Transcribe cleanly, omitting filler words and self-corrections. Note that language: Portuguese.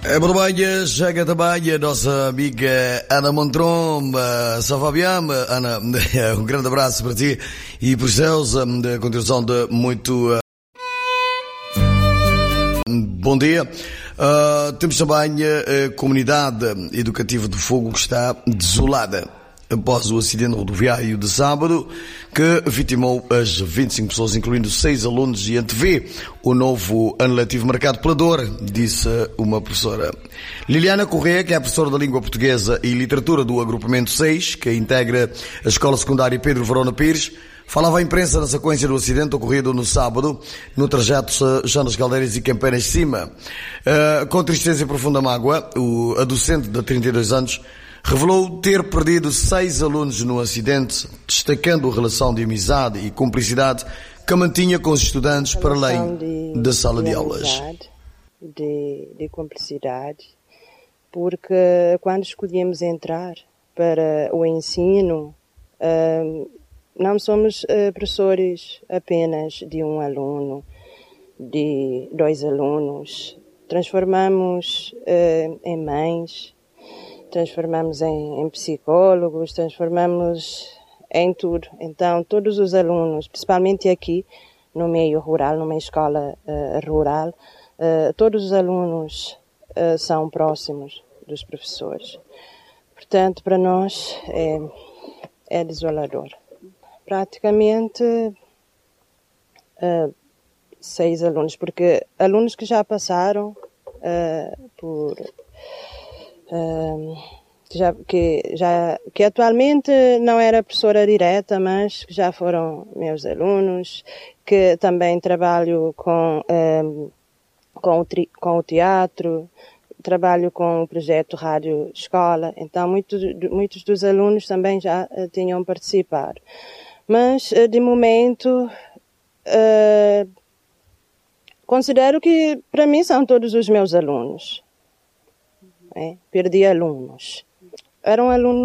Berbahagia, chega também a nossa amiga Ana Montrom, Fabiano. Ana, um grande abraço para ti e para os seus, de continuação de muito bom dia. Temos também a comunidade educativa do Fogo que está desolada após o acidente rodoviário de sábado que vitimou as 25 pessoas, incluindo 6 alunos, e antevê o novo ano letivo marcado pela dor, disse uma professora. Liliana Corrêa, que é a professora da Língua Portuguesa e Literatura do Agrupamento 6, que integra a Escola Secundária Pedro Verona Pires, falava à imprensa na sequência do acidente ocorrido no sábado, no trajeto Jonas Caldeiras e Campenas de Cima. Com tristeza e profunda mágoa, a docente de 32 anos revelou ter perdido 6 alunos no acidente, destacando a relação de amizade e cumplicidade que mantinha com os estudantes para além da sala de aulas. De cumplicidade, porque quando escolhemos entrar para o ensino, não somos professores apenas de um aluno, de 2 alunos. Transformamos em mães, transformamos em psicólogos, transformamos em tudo. Então, todos os alunos, principalmente aqui no meio rural, numa escola rural, todos os alunos são próximos dos professores. Portanto, para nós é desolador. Praticamente 6 alunos, porque alunos que já passaram por que atualmente não era professora direta, mas que já foram meus alunos, que também trabalho com o teatro, trabalho com o projeto Rádio Escola, então muitos dos alunos também já tinham participado. Mas, de momento, considero que para mim são todos os meus alunos. Perdi alunos. Eram alunos